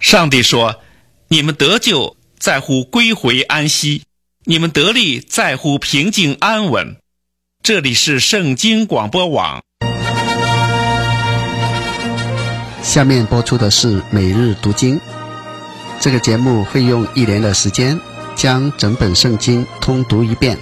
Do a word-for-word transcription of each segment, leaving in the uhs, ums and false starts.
上帝说，你们得救在乎归回安息，你们得力在乎平静安稳。这里是圣经广播网。 下面播出的是每日读经。这个节目会用一年的时间将整本圣经通读一遍。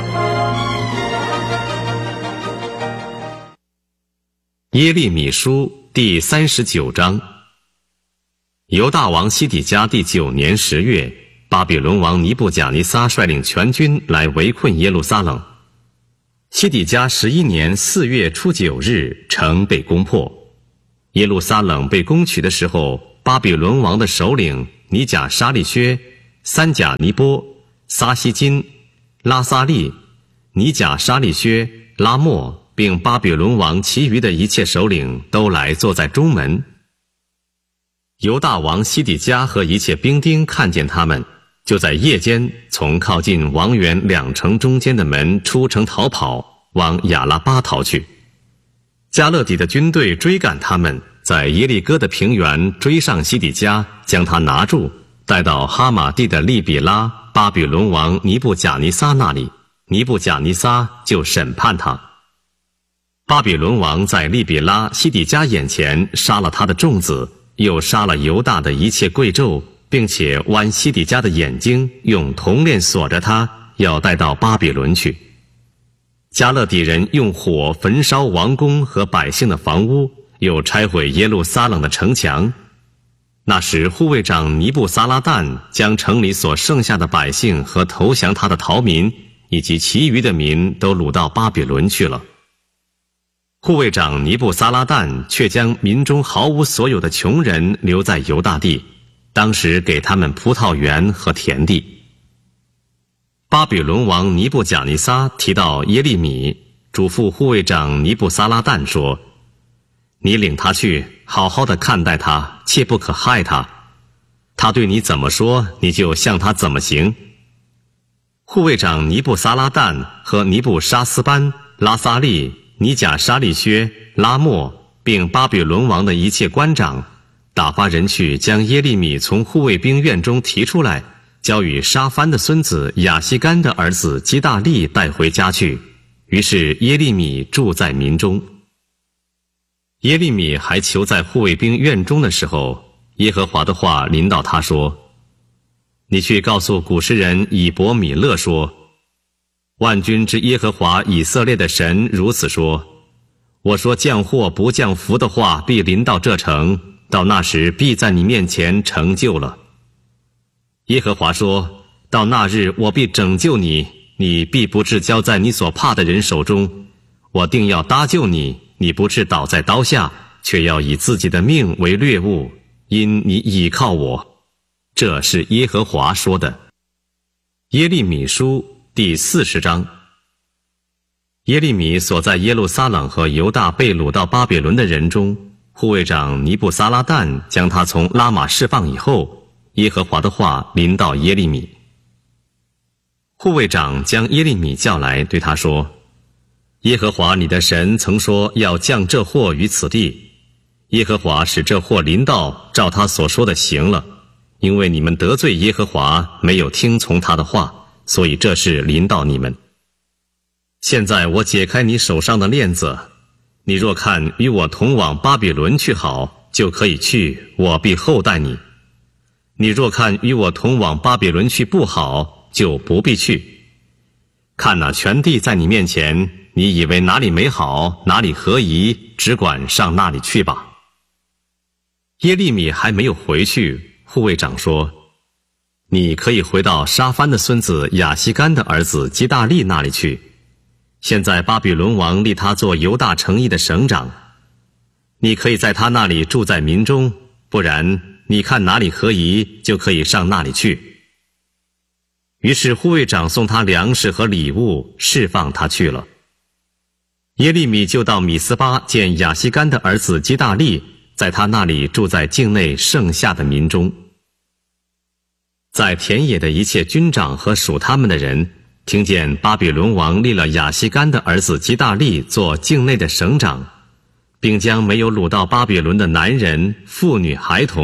耶利米书第三十九章。犹大王西底家第九年十月，巴比伦王尼布甲尼撒率领全军来围困耶路撒冷。西底家十一年四月初九日，城被攻破。耶路撒冷被攻取的时候，巴比伦王的首领尼甲沙利薛、三甲尼波、撒希金、拉撒利、尼甲沙利薛、拉莫，并巴比伦王其余的一切首领都来坐在中门。犹大王西底家和一切兵丁看见他们，就在夜间从靠近王园两城中间的门出城逃跑，往亚拉巴逃去。加勒底的军队追赶他们，在耶利哥的平原追上西底家，将他拿住，带到哈马地的利比拉巴比伦王尼布甲尼撒那里。尼布甲尼撒就审判他。巴比伦王在利比拉西底家眼前杀了他的众子，又杀了犹大的一切贵胄，并且剜西底家的眼睛，用铜链锁着他，要带到巴比伦去。加勒底人用火焚烧王宫和百姓的房屋，又拆毁耶路撒冷的城墙。那时护卫长尼布撒拉旦将城里所剩下的百姓和投降他的逃民，以及其余的民都掳到巴比伦去了。护卫长尼布撒拉旦却将民中毫无所有的穷人留在犹大地，当时给他们葡萄园和田地。巴比伦王尼布甲尼撒提到耶利米，嘱咐护卫长尼布撒拉旦说：你领他去，好好的看待他，切不可害他。他对你怎么说，你就向他怎么行。护卫长尼布撒拉旦和尼布沙斯班、拉撒利、尼甲沙利薛、拉莫，并巴比伦王的一切官长，打发人去将耶利米从护卫兵院中提出来，交与沙番的孙子亚西干的儿子基大利带回家去。于是耶利米住在民中。耶利米还囚在护卫兵院中的时候，耶和华的话临到他说：你去告诉古实人以伯米勒说，万军之耶和华以色列的神如此说：我说降祸不降福的话必临到这城，到那时必在你面前成就了。耶和华说：到那日我必拯救你，你必不至交在你所怕的人手中，我定要搭救你，你不至倒在刀下，却要以自己的命为掠物，因你倚靠我。这是耶和华说的。耶利米书第四十章。耶利米所在耶路撒冷和犹大被掳到巴比伦的人中，护卫长尼布撒拉旦将他从拉玛释放以后，耶和华的话临到耶利米。护卫长将耶利米叫来，对他说：耶和华你的神曾说要降这祸于此地，耶和华使这祸临到，照他所说的行了，因为你们得罪耶和华，没有听从他的话，所以这事临到你们。现在我解开你手上的链子，你若看与我同往巴比伦去好，就可以去，我必厚待你；你若看与我同往巴比伦去不好，就不必去。看哪，全地在你面前，你以为哪里美好，哪里合宜，只管上那里去吧。耶利米还没有回去，护卫长说：你可以回到沙番的孙子亚西干的儿子基大利那里去，现在巴比伦王立他做犹大城邑的省长，你可以在他那里住在民中，不然你看哪里合宜，就可以上那里去。于是护卫长送他粮食和礼物，释放他去了。耶利米就到米斯巴见亚西干的儿子基大利，在他那里住在境内剩下的民中。在田野的一切军长和属他们的人，听见巴比伦王立了亚西干的儿子基大利做境内的省长，并将没有掳到巴比伦的男人、妇女、孩童，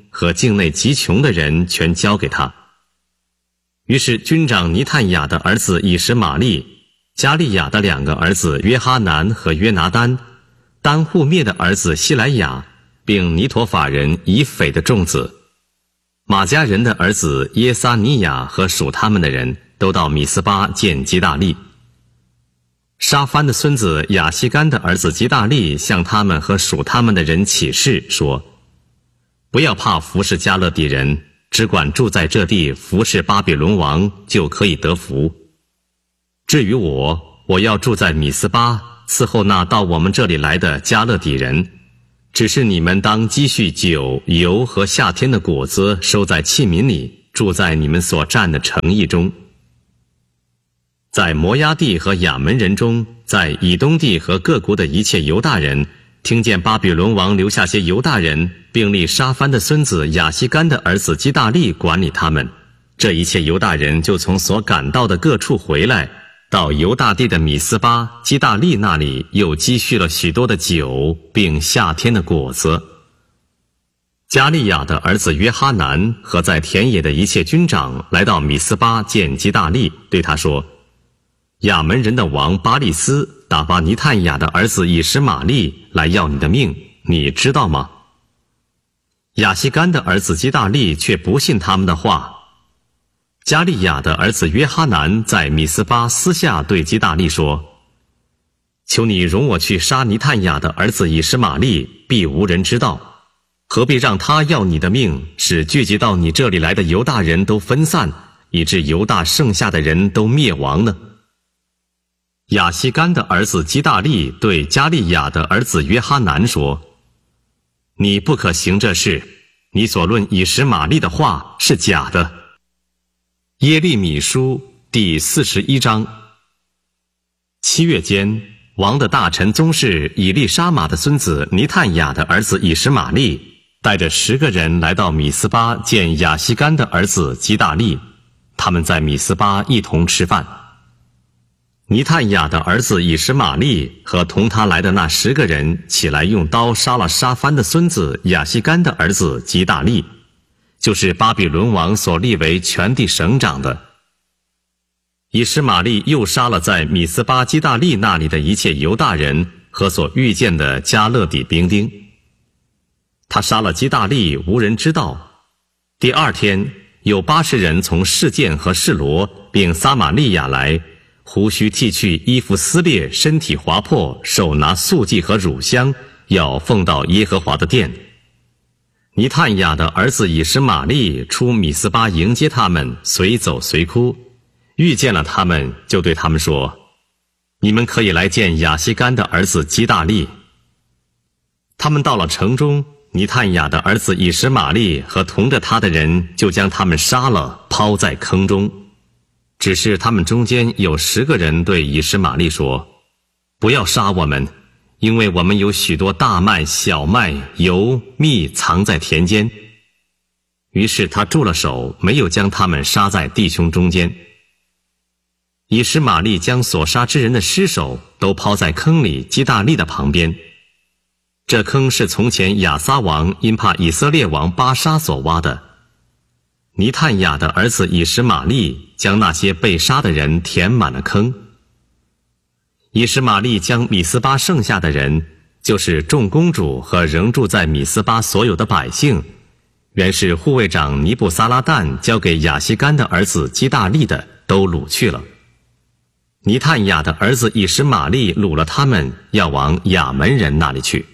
和境内极穷的人全交给他。于是军长尼探雅的儿子以实玛利、加利亚的两个儿子约哈南和约拿单、丹户灭的儿子希莱亚，并尼陀法人以斐的众子，马加人的儿子耶撒尼亚和属他们的人都到米斯巴见基大利。沙番的孙子亚西干的儿子基大利向他们和属他们的人起誓说：不要怕服侍加勒底人，只管住在这地服侍巴比伦王，就可以得福。至于我，我要住在米斯巴，伺候那到我们这里来的加勒底人。只是你们当积蓄酒、油和夏天的果子，收在器皿里，住在你们所占的城邑中。在摩押地和亚门人中，在以东地和各国的一切犹大人，听见巴比伦王留下些犹大人，并立沙番的孙子亚西干的儿子基大利管理他们，这一切犹大人就从所赶到的各处回来，到犹大地的米斯巴基大利那里，又积蓄了许多的酒，并夏天的果子。加利亚的儿子约哈南和在田野的一切军长来到米斯巴见基大利，对他说：亚门人的王巴利斯打发尼探雅的儿子以实玛利来要你的命，你知道吗？亚西干的儿子基大利却不信他们的话。加利亚的儿子约哈南在米斯巴私下对基大利说：求你容我去杀尼探雅的儿子以实玛利，必无人知道，何必让他要你的命，使聚集到你这里来的犹大人都分散，以致犹大剩下的人都灭亡呢？亚西干的儿子基大利对加利亚的儿子约哈南说：你不可行这事，你所论以实玛利的话是假的。耶利米书第四十一章。七月间，王的大臣宗室以利沙玛的孙子尼探雅的儿子以实玛利带着十个人来到米斯巴见亚西干的儿子基大利，他们在米斯巴一同吃饭。尼探雅的儿子以实玛利和同他来的那十个人起来，用刀杀了沙番的孙子亚西干的儿子基大利，就是巴比伦王所立为全地省长的。以实玛利又杀了在米斯巴基大利那里的一切犹大人和所遇见的加勒底兵丁。他杀了基大利，无人知道。第二天，有八十人从示剑和示罗并撒玛利亚来，胡须剃去，衣服撕裂，身体划破，手拿素祭和乳香，要奉到耶和华的殿。尼探雅的儿子以实玛利出米斯巴迎接他们，随走随哭，遇见了他们，就对他们说：你们可以来见亚西干的儿子基大利。他们到了城中，尼探雅的儿子以实玛利和同着他的人就将他们杀了，抛在坑中。只是他们中间有十个人对以实玛利说：不要杀我们，因为我们有许多大麦、小麦、油、蜜藏在田间。于是他住了手，没有将他们杀在弟兄中间。以实玛利将所杀之人的尸首都抛在坑里基大利的旁边。这坑是从前亚撒王因怕以色列王巴沙所挖的。尼探雅的儿子以实玛利将那些被杀的人填满了坑。以实玛利将米斯巴剩下的人，就是众公主和仍住在米斯巴所有的百姓，原是护卫长尼布撒拉旦交给亚西干的儿子基大利的，都掳去了。尼探雅的儿子以实玛利掳了他们，要往亚门人那里去。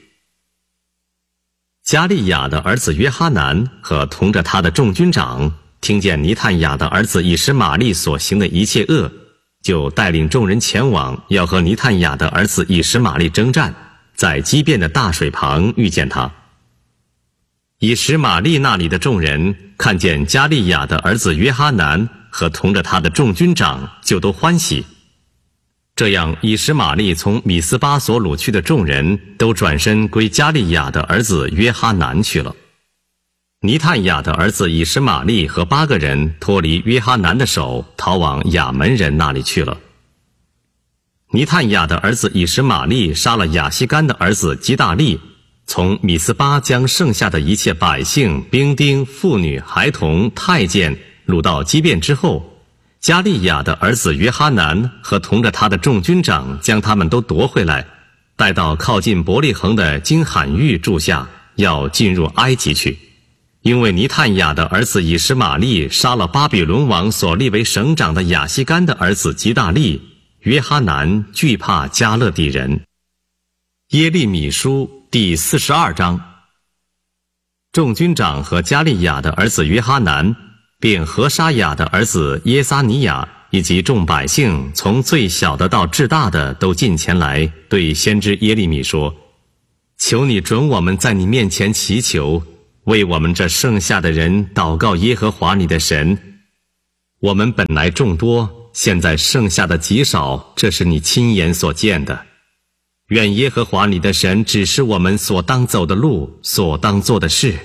加利亚的儿子约哈南和同着他的众军长听见尼探雅的儿子以实玛利所行的一切恶，就带领众人前往，要和尼探雅的儿子以实玛利征战，在基遍的大水旁遇见他。以实玛利那里的众人看见加利亚的儿子约哈南和同着他的众军长，就都欢喜。这样，以实玛利从米斯巴所掳去的众人都转身归加利亚的儿子约哈南去了。尼探雅的儿子以实玛利和八个人脱离约哈南的手，逃往亚门人那里去了。尼探雅的儿子以实玛利杀了亚西干的儿子基大利， 从米斯巴将剩下的一切百姓、兵丁、妇女、孩童、太监掳到基遍之后，加利亚的儿子约哈南和同着他的众军长将他们都夺回来，带到靠近伯利恒的金罕玉住下，要进入埃及去。因为尼探雅的儿子以实玛利杀了巴比伦王所立为省长的亚西干的儿子吉大利，约哈南惧怕加勒底人。耶利米书第四十二章。众军长和加利亚的儿子约哈南，并何沙雅的儿子耶撒尼亚，以及众百姓，从最小的到至大的，都进前来，对先知耶利米说：求你准我们在你面前祈求，为我们这剩下的人祷告耶和华你的神。我们本来众多，现在剩下的极少，这是你亲眼所见的。愿耶和华你的神指示我们所当走的路，所当做的事。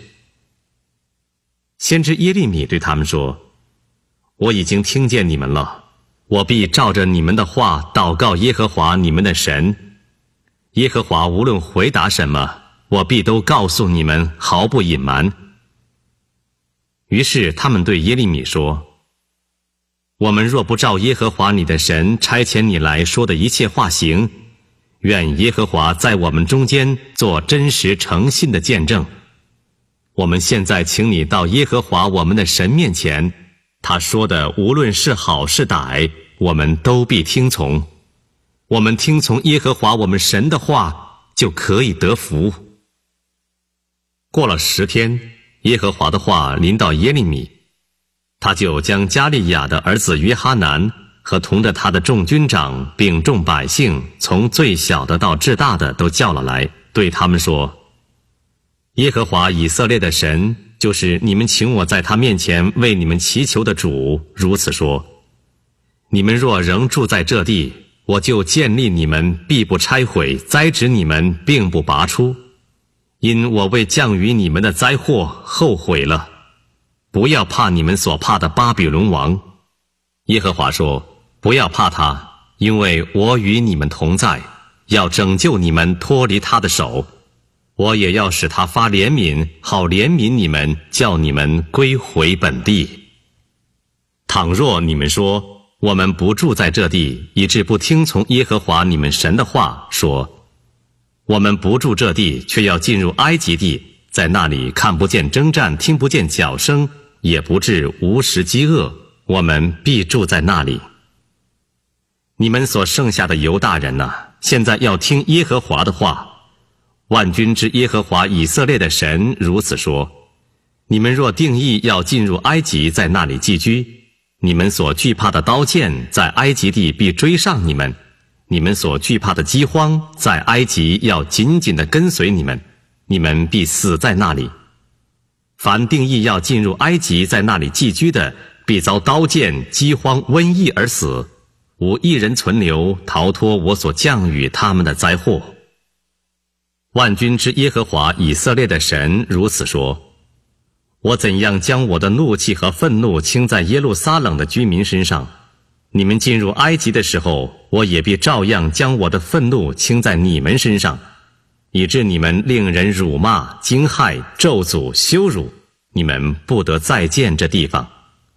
先知耶利米对他们说：我已经听见你们了，我必照着你们的话祷告耶和华你们的神。耶和华无论回答什么，我必都告诉你们，毫不隐瞒。于是他们对耶利米说：我们若不照耶和华你的神差遣你来说的一切话行，愿耶和华在我们中间做真实诚信的见证。我们现在请你到耶和华我们的神面前，他说的无论是好是歹，我们都必听从。我们听从耶和华我们神的话，就可以得福。过了十天，耶和华的话临到耶利米，他就将加利亚的儿子约哈南和同着他的众军长并众百姓，从最小的到至大的都叫了来，对他们说：耶和华以色列的神，就是你们请我在他面前为你们祈求的主，如此说：你们若仍住在这地，我就建立你们，必不拆毁；栽植你们，并不拔出。因我为降于你们的灾祸后悔了。不要怕你们所怕的巴比伦王。耶和华说：不要怕他，因为我与你们同在，要拯救你们脱离他的手。我也要使他发怜悯，好怜悯你们，叫你们归回本地。倘若你们说，我们不住在这地，以致不听从耶和华你们神的话，说我们不住这地，却要进入埃及地，在那里看不见征战，听不见角声，也不致无时饥饿，我们必住在那里。你们所剩下的犹大人啊，现在要听耶和华的话。万军之耶和华以色列的神如此说：你们若定义要进入埃及，在那里寄居，你们所惧怕的刀剑在埃及地必追上你们，你们所惧怕的饥荒在埃及要紧紧地跟随你们，你们必死在那里。凡定义要进入埃及，在那里寄居的，必遭刀剑、饥荒、瘟疫而死，无一人存留，逃脱我所降与他们的灾祸。万军之耶和华以色列的神如此说：我怎样将我的怒气和愤怒倾在耶路撒冷的居民身上，你们进入埃及的时候，我也必照样将我的愤怒倾在你们身上，以致你们令人辱骂、惊骇、咒诅、羞辱，你们不得再见这地方。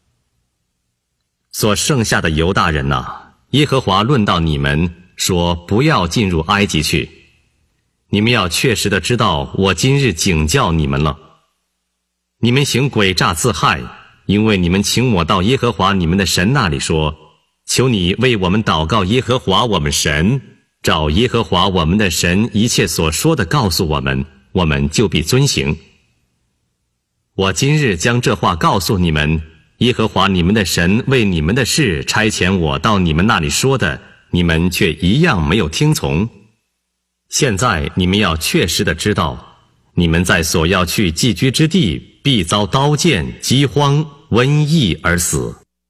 所剩下的犹大人哪，耶和华论到你们，说不要进入埃及去。你们要确实的知道，我今日警教你们了。你们行诡诈自害，因为你们请我到耶和华你们的神那里说：求你为我们祷告耶和华我们神，照耶和华我们的神一切所说的告诉我们，我们就必遵行。我今日将这话告诉你们，耶和华你们的神为你们的事差遣我到你们那里说的，你们却一样没有听从。现在你们要确实的知道，你们在所要去寄居之地，必遭刀剑、饥荒、瘟疫而死。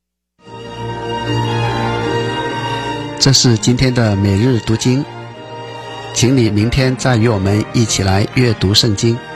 这是今天的每日读经，请你明天再与我们一起来阅读圣经。